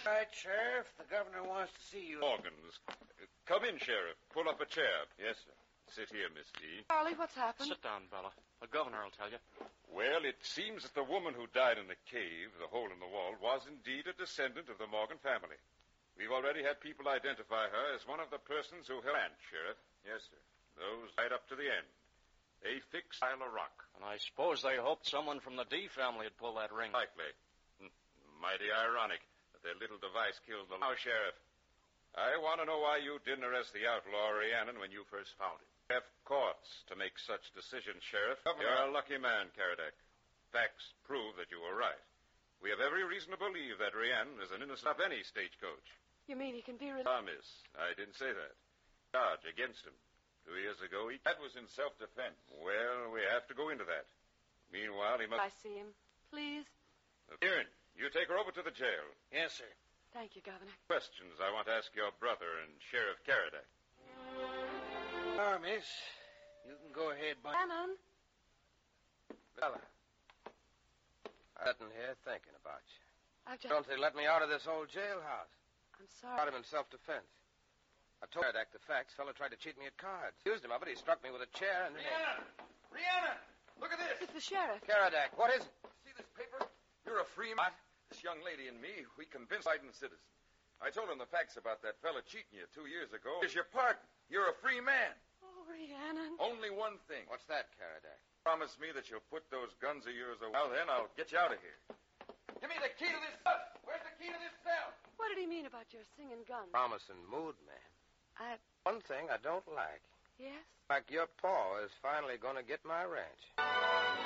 All right, Sheriff. The governor wants to see you. Morgans. Come in, Sheriff. Pull up a chair. Yes, sir. Sit here, Miss D. Charlie, what's happened? Sit down, Bella. The governor will tell you. Well, it seems that the woman who died in the cave, the hole in the wall, was indeed a descendant of the Morgan family. We've already had people identify her as one of the persons who held ranch, Sheriff. Yes, sir. Those right up to the end. They fixed a pile of rock. And I suppose they hoped someone from the D family would pull that ring. Likely. Mighty ironic that their little device killed the... Now, Sheriff, I want to know why you didn't arrest the outlaw Rhiannon when you first found him. You have courts to make such decisions, Sheriff. Governor. You're a lucky man, Karadak. Facts prove that you were right. We have every reason to believe that Rhiannon is an innocent of any stagecoach. You mean he can be released? Ah, miss, I didn't say that. Charge against him. 2 years ago, he... That was in self-defense. Well, we have to go into that. Meanwhile, he must... I see him. Please. Kieran, you take her over to the jail. Yes, sir. Thank you, Governor. Questions I want to ask your brother and Sheriff Karadak. All right, miss. You can go ahead, boy. Shannon. Bella. I'm sitting here thinking about you. I've just... Don't they let me out of this old jailhouse? I'm Got sorry. him in self-defense. I told Karadak the facts. Fellow tried to cheat me at cards. Used him of it. He struck me with a chair and... Rhiannon! Rhiannon! Look at this! It's the sheriff. Karadak, what is it? See this paper? You're a free man. This young lady and me, we convinced Biden citizen. I told him the facts about that fella cheating you 2 years ago. Here's your pardon. You're a free man. Oh, Rhiannon. Only one thing. What's that, Karadak? Promise me that you'll put those guns of yours away. Now then, I'll get you out of here. Give me the key to this cell. Where's the key to this cell? What did he mean about your singing gun? Promising mood, man. One thing I don't like. Yes? Like your paw is finally going to get my ranch.